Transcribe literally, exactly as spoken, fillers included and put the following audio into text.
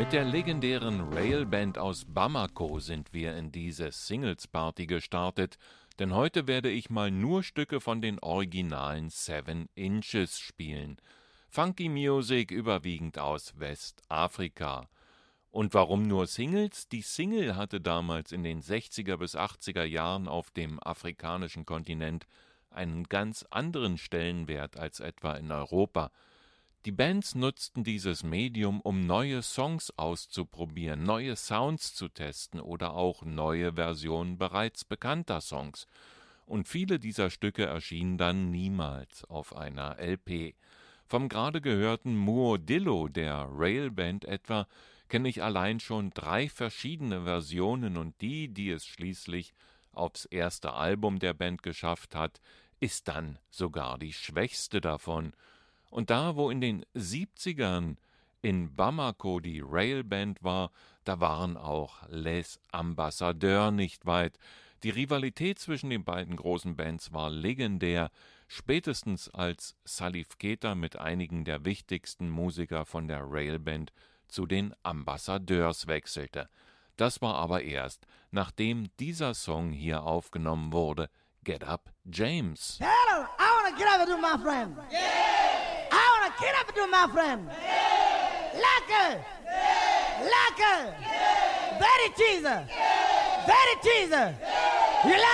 Mit der legendären Rail-Band aus Bamako sind wir in diese Singles-Party gestartet, denn heute werde ich mal nur Stücke von den originalen Seven Inches spielen. Funky Music überwiegend aus Westafrika. Und warum nur Singles? Die Single hatte damals in den sechziger bis achtziger Jahren auf dem afrikanischen Kontinent einen ganz anderen Stellenwert als etwa in Europa. Die Bands nutzten dieses Medium, um neue Songs auszuprobieren, neue Sounds zu testen oder auch neue Versionen bereits bekannter Songs. Und viele dieser Stücke erschienen dann niemals auf einer L P. Vom gerade gehörten Muodillo der Rail-Band etwa kenne ich allein schon drei verschiedene Versionen und die, die es schließlich aufs erste Album der Band geschafft hat, ist dann sogar die schwächste davon. Und da, wo in den siebzigern in Bamako die Rail-Band war, da waren auch Les Ambassadeurs nicht weit. Die Rivalität zwischen den beiden großen Bands war legendär, spätestens als Salif Keita mit einigen der wichtigsten Musiker von der Rail-Band zu den Ambassadeurs wechselte. Das war aber erst, nachdem dieser Song hier aufgenommen wurde, Get Up James. Hello, I wanna get up and do my friend. Yeah! I wanna get up and do my friend. Yeah! Like yeah! Like yeah! Very teaser. Yeah! Very teaser. Yeah! You like